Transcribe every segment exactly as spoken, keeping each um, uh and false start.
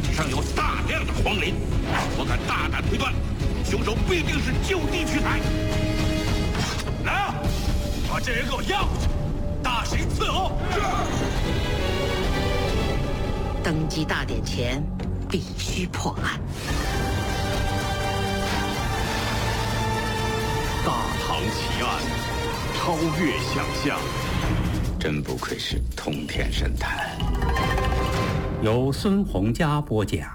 体上有大量的荒林，我敢大胆推断，凶手必定是就地取材。来啊，把这人给我押过去，大刑伺候。 登基大典前，必须破案。 大唐奇案，超越想象。 真不愧是通天神探。 由孙洪佳播讲。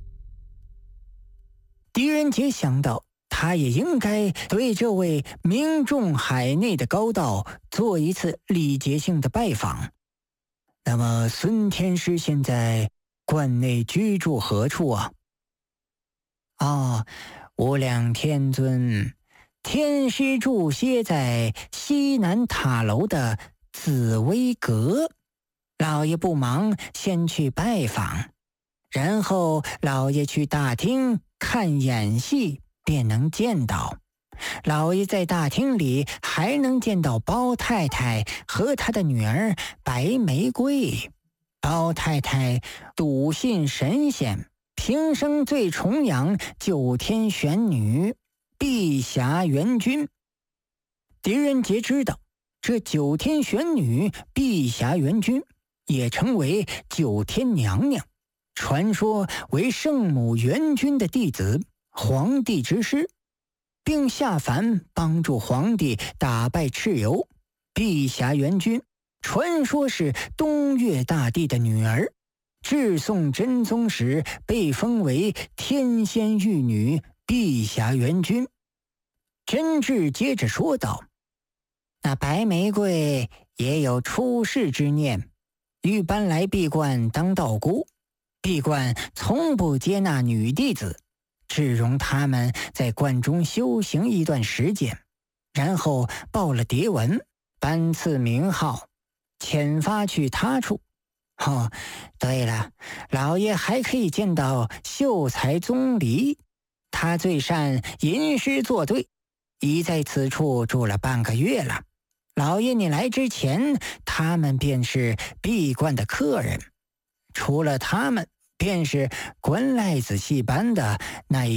狄仁杰想到，他也应该对这位名重海内的高道做一次礼节性的拜访。那么孙天师现在关内居住何处啊？哦，无量天尊，天师住歇在西南塔楼的紫薇阁，老爷不忙，先去拜访，然后老爷去大厅看演戏，便能见到。老爷在大厅里还能见到包太太和她的女儿白玫瑰。包太太笃信神仙，平生最崇仰九天玄女碧霞元君。狄仁杰知道，这九天玄女碧霞元君也称为九天娘娘，传说为圣母元君的弟子，皇帝之师，并下凡帮助皇帝打败蚩尤。碧霞元君传说是东岳大帝的女儿，至宋真宗时被封为天仙玉女碧霞元君。真挚接着说道，那白玫瑰也有出世之念，欲搬来闭关当道姑。闭关从不接纳女弟子，只容他们在关中修行一段时间，然后报了牒文，颁赐名号，遣发去他处。哦，对了，老爷还可以见到秀才宗离，他最善吟诗作对，已在此处住了半个月了。老爷你来之前，他们便是闭关的客人，除了他们，便是关赖子戏班的那一